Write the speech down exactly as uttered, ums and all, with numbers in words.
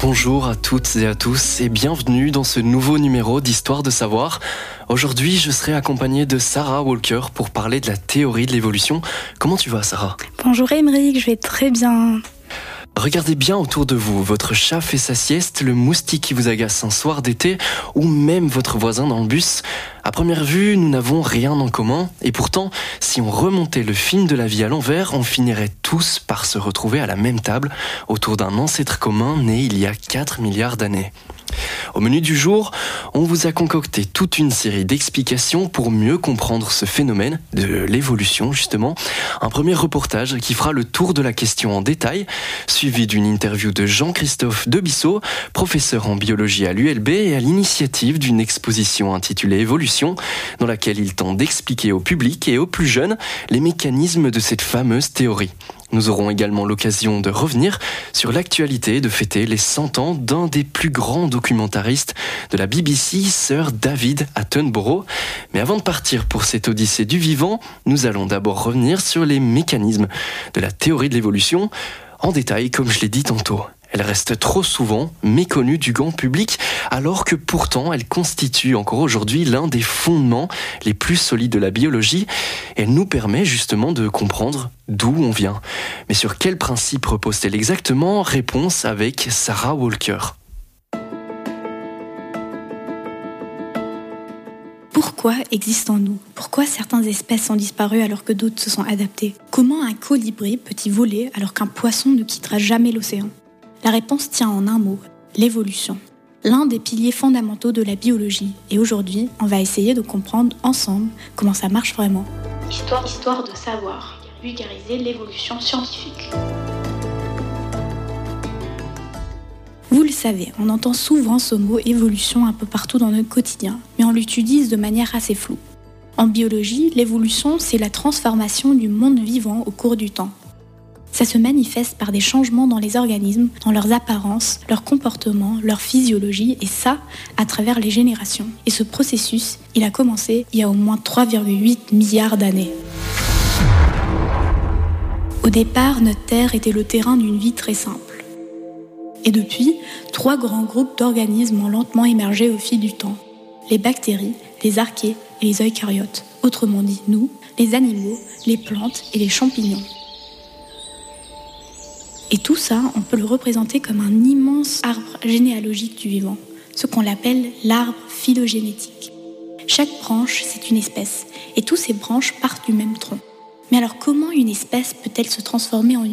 Bonjour à toutes et à tous et bienvenue dans ce nouveau numéro d'Histoire de savoir. Aujourd'hui, je serai accompagnée de Sarah Walker pour parler de la théorie de l'évolution. Comment tu vas, Sarah ? Bonjour Émeric, je vais très bien. Regardez bien autour de vous, votre chat fait sa sieste, le moustique qui vous agace un soir d'été ou même votre voisin dans le bus. À première vue, nous n'avons rien en commun et pourtant, si on remontait le film de la vie à l'envers, on finirait tous par se retrouver à la même table autour d'un ancêtre commun né il y a quatre milliards d'années. Au menu du jour, on vous a concocté toute une série d'explications pour mieux comprendre ce phénomène de l'évolution justement. Un premier reportage qui fera le tour de la question en détail, suivi d'une interview de Jean-Christophe Debissot, professeur en biologie à l'U L B et à l'initiative d'une exposition intitulée Évolution, dans laquelle il tente d'expliquer au public et aux plus jeunes les mécanismes de cette fameuse théorie. Nous aurons également l'occasion de revenir sur l'actualité et de fêter les cent ans d'un des plus grands documentaristes de la B B C, Sir David Attenborough. Mais avant de partir pour cette odyssée du vivant, nous allons d'abord revenir sur les mécanismes de la théorie de l'évolution, en détail comme je l'ai dit tantôt. Elle reste trop souvent méconnue du grand public, alors que pourtant elle constitue encore aujourd'hui l'un des fondements les plus solides de la biologie. Elle nous permet justement de comprendre d'où on vient. Mais sur quel principe repose-t-elle exactement ? Réponse avec Sarah Walker. Pourquoi existons-nous ? Pourquoi certaines espèces ont disparu alors que d'autres se sont adaptées ? Comment un colibri peut-il voler alors qu'un poisson ne quittera jamais l'océan ? La réponse tient en un mot, l'évolution. L'un des piliers fondamentaux de la biologie. Et aujourd'hui, on va essayer de comprendre ensemble comment ça marche vraiment. Histoire, histoire de savoir, vulgariser l'évolution scientifique. Vous le savez, on entend souvent ce mot évolution un peu partout dans notre quotidien, mais on l'utilise de manière assez floue. En biologie, l'évolution, c'est la transformation du monde vivant au cours du temps. Ça se manifeste par des changements dans les organismes, dans leurs apparences, leurs comportements, leur physiologie, et ça, à travers les générations. Et ce processus, il a commencé il y a au moins trois virgule huit milliards d'années. Au départ, notre Terre était le terrain d'une vie très simple. Et depuis, trois grands groupes d'organismes ont lentement émergé au fil du temps. Les bactéries, les archées et les eucaryotes. Autrement dit, nous, les animaux, les plantes et les champignons. Et tout ça, on peut le représenter comme un immense arbre généalogique du vivant, ce qu'on appelle l'arbre phylogénétique. Chaque branche, c'est une espèce, et toutes ces branches partent du même tronc. Mais alors comment une espèce peut-elle se transformer en une